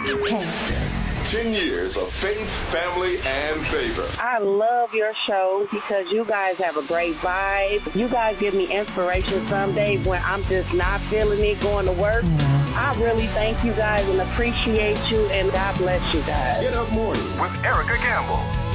10 years of faith, family, and favor. I love your show because you guys have a great vibe. You guys give me inspiration some days when I'm just not feeling it going to work. I really thank you guys and appreciate you, and God bless you guys. Get Up Morning with Erica Gamble.